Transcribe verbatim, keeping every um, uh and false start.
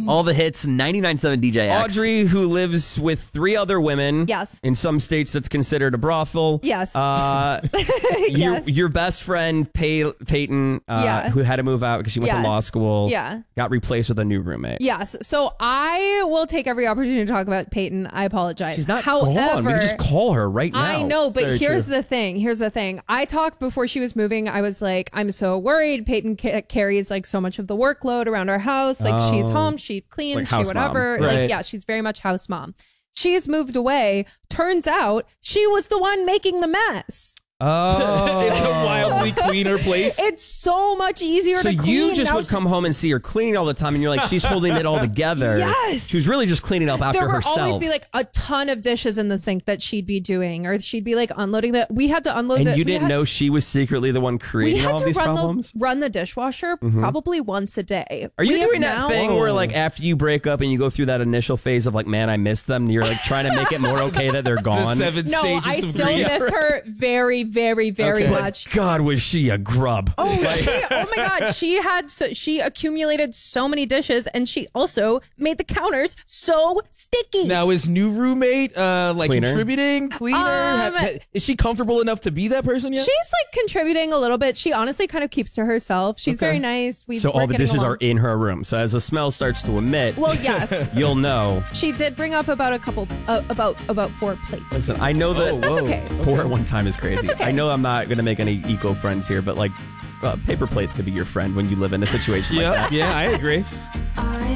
All the hits, ninety-nine point seven D J X. Audrey, who lives with three other women. Yes. In some states, that's considered a brothel. Yes. Uh, Yes. your, your best friend, Pay, Peyton, uh, Yeah. who had to move out because she went Yeah. to law school, Yeah. got replaced with a new roommate. Yes. So I will take every opportunity to talk about Peyton. I apologize. She's not However, gone. We can just call her right now. I know, but Very here's true. the thing. Here's the thing. I talked before she was moving. I was like, I'm so worried. Peyton ca- carries like so much of the workload around our house. Like Oh. she's home, she cleans, Like she house whatever. mom. Like, Right. yeah, she's very much house mom. She's moved away. Turns out she was the one making the mess. Oh. It's a wildly cleaner place. It's so much easier So to clean. you just Now would come home and see her cleaning all the time, and you're like, she's holding it all together. Yes. She was really just cleaning up after there would herself. always be like a ton of dishes in the sink that she'd be doing, or she'd be like unloading the. We had to unload. and the, you we didn't had, know she was secretly the one we creating had all to these run problems? the run the dishwasher Mhm. probably once a day. Are you We have doing that now- thing where, like, after you break up and you go through that initial phase of, like, man, I miss them, and you're, like, trying to make it more okay that they're gone? seven No, stages I of still grief. miss her very, very, very Okay. much. But God, was she a grub. Oh, she, oh my God. She had, so, she accumulated so many dishes, and she also made the counters so sticky. Now, is new roommate uh, like Cleaner? contributing, cleaner? Um, Ha- ha- is she comfortable enough to be that person yet? She's like contributing a little bit. She honestly kind of keeps to herself. She's Okay. very nice. We So we're all the getting dishes along. are in her room. So as the smell starts to emit, Well, yes. you'll know. She did bring up about a couple, uh, about about four plates. Listen, I know that Oh, That's whoa. okay. four at one time is crazy. That's okay. I know I'm not going to make any eco friends here, but like uh, paper plates could be your friend when you live in a situation like Yeah, that. yeah, I agree. I